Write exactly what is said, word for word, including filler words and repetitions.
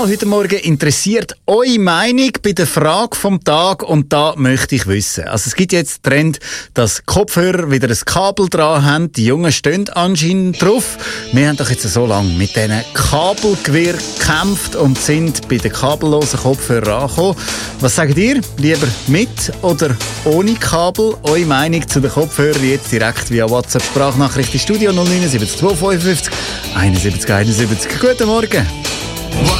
auch heute Morgen interessiert eure Meinung bei der Frage vom Tag, und da möchte ich wissen. Also es gibt jetzt den Trend, dass Kopfhörer wieder ein Kabel dran haben. Die Jungen stehen anscheinend drauf. Wir haben doch jetzt so lange mit diesen Kabelgewirr gekämpft und sind bei den kabellosen Kopfhörern angekommen. Was sagt ihr? Lieber mit oder ohne Kabel? Eure Meinung zu den Kopfhörern jetzt direkt via WhatsApp-Sprachnachricht im Studio null neun sieben zwei fünf einundsiebzig einundsiebzig. Guten Morgen.